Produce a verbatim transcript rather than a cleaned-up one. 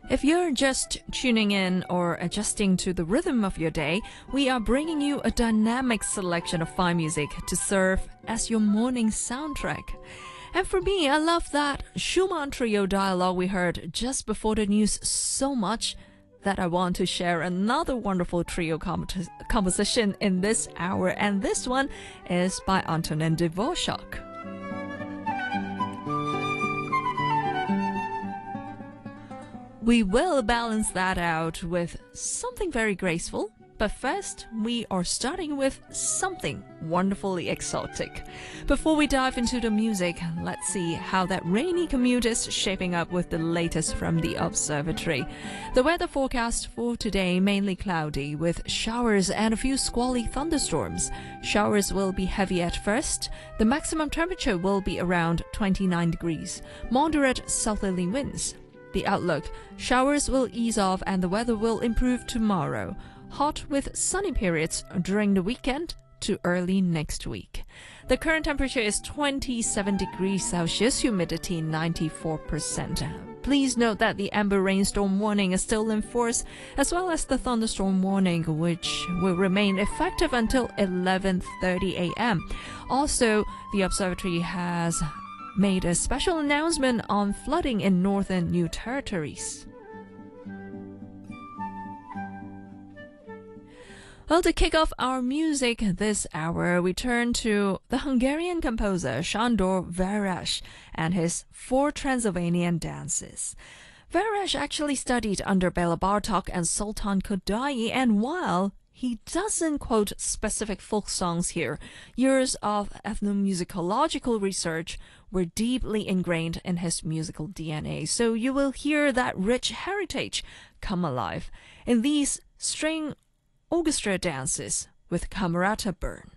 If you're just tuning in or adjusting to the rhythm of your day, we are bringing you a dynamic selection of fine music to serve as your morning soundtrack. And for me, I love that Schumann Trio dialogue we heard just before the news so much that I want to share another wonderful trio comp composition in this hour, and this one is by Antonin Dvorak. We will balance that out with something very graceful, but first we are starting with something wonderfully exotic. Before we dive into the music, let's see how that rainy commute is shaping up with the latest from the observatory. The weather forecast for today mainly cloudy with showers and a few squally thunderstorms. Showers will be heavy at first. The maximum temperature will be around twenty-nine degrees. Moderate southerly winds. The outlook: showers will ease off and the weather will improve tomorrow. Hot with sunny periods during the weekend to early next week. The current temperature is twenty-seven degrees Celsius, humidity ninety-four percent. Please note that the amber rainstorm warning is still in force, as well as the thunderstorm warning, which will remain effective until eleven thirty a m Also, the observatory has made a special announcement on flooding in northern New Territories. Well, to kick off our music this hour, we turn to the Hungarian composer Sándor Veres and his Four Transylvanian Dances. Veres actually studied under Béla Bartók and Zoltán Kodály, and while he doesn't quote specific folk songs here, years of ethnomusicological research were deeply ingrained in his musical D N A, so you will hear that rich heritage come alive in these string orchestra dances with Camerata Bern.